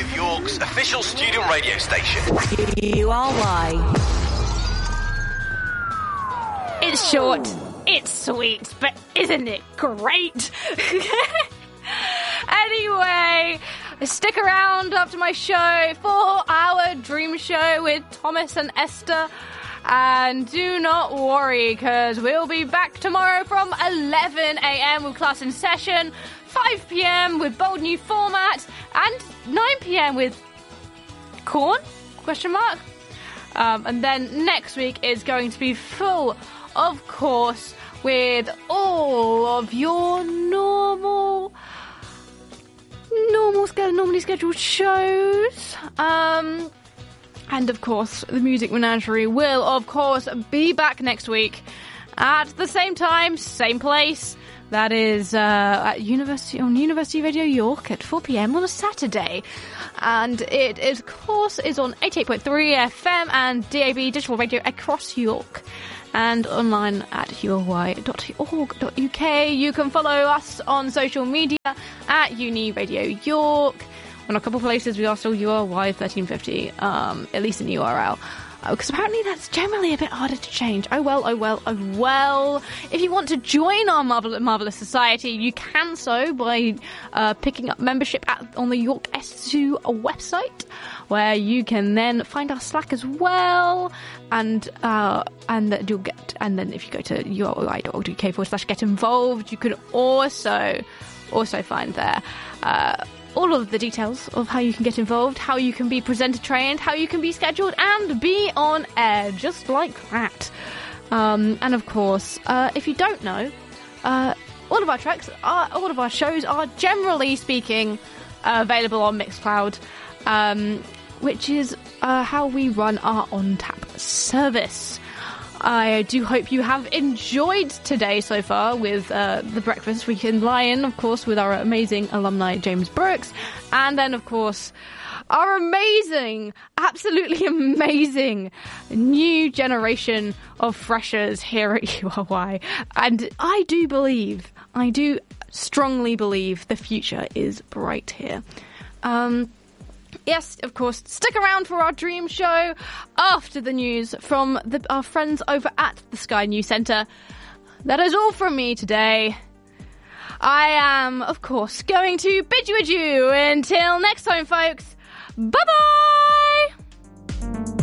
York's official student radio station. URY. It's short, it's sweet, but isn't it great? Anyway, stick around after my show for our dream show with Thomas and Esther. And do not worry, because we'll be back tomorrow from 11 a.m. with class in session, 5 p.m. with bold new format, and 9 p.m. with corn? Question mark. And then next week is going to be full, of course, with all of your normally scheduled shows. And of course, the Music Menagerie will, of course, be back next week at the same time, same place. That is at University Radio York at 4 p.m. on a Saturday. And it, of course, is on 88.3 FM and DAB digital radio across York. And online at ury.org.uk. You can follow us on social media at Uni Radio York. On a couple places, we are still URY1350, at least in URL. Because apparently that's generally a bit harder to change. Oh well. If you want to join our marvellous society, you can so by picking up membership on the York S2 website, where you can then find our Slack as well, and then if you go to uri.org.uk/get involved, you can also find there all of the details of how you can get involved, how you can be presenter trained, how you can be scheduled and be on air, just like that. And of course, if you don't know, all of our shows are generally speaking available on Mixcloud, which is how we run our on-tap service. I do hope you have enjoyed today so far with the breakfast. We can lie in, of course, with our amazing alumni, James Brooks. And then, of course, our amazing, absolutely amazing new generation of freshers here at URY. And I do strongly believe the future is bright here. Yes, of course, stick around for our dream show after the news from our friends over at the Sky News Centre. That is all from me today. I am, of course, going to bid you adieu until next time, folks. Bye-bye!